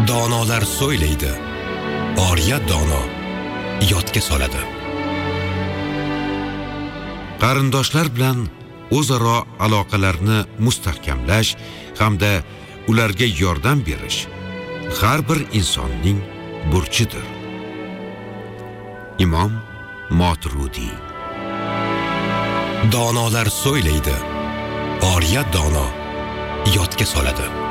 Donolar so'ylaydi, oriya dono yodga soladi. Qarindoshlar bilan o'zaro aloqalarni mustahkamlash hamda ularga yordam berish har bir insonning burchidir. Imom Moturudi. Donolar so'ylaydi, oriya dono yodga soladi.